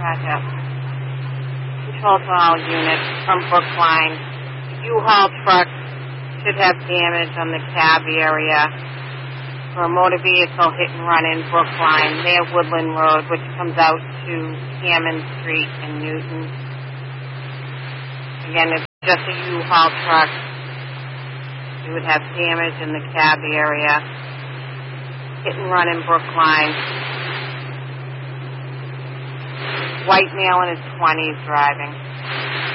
back up. Control to all units from Brookline. U-Haul truck should have damage on the cab area for a motor vehicle hit and run in Brookline near Woodland Road, which comes out to Hammond Street in Newton. Again, it's just a U-Haul truck. It would have damage in the cab area. Hit and run in Brookline. White male in his 20s driving.